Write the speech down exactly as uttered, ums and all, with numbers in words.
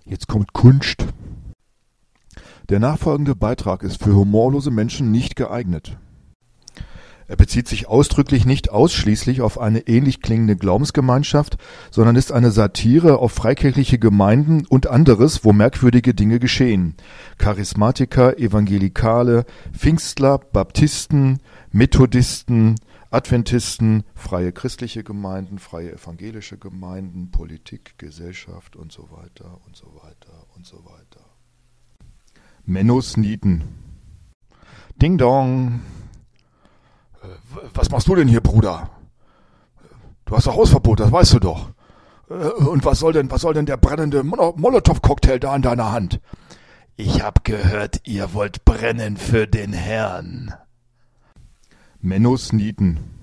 Jetzt kommt Kunst. Der nachfolgende Beitrag ist für humorlose Menschen nicht geeignet. Er bezieht sich ausdrücklich nicht ausschließlich auf eine ähnlich klingende Glaubensgemeinschaft, sondern ist eine Satire auf freikirchliche Gemeinden und anderes, wo merkwürdige Dinge geschehen. Charismatiker, Evangelikale, Pfingstler, Baptisten, Methodisten, Adventisten, freie christliche Gemeinden, freie evangelische Gemeinden, Politik, Gesellschaft und so weiter und so weiter und so weiter. Menno Sneeden. Ding Dong. Was machst du denn hier, Bruder? Du hast doch Hausverbot, das weißt du doch. Und was soll denn, was soll denn der brennende Molotow-Cocktail da in deiner Hand? Ich hab gehört, ihr wollt brennen für den Herrn. Menno Sneeden.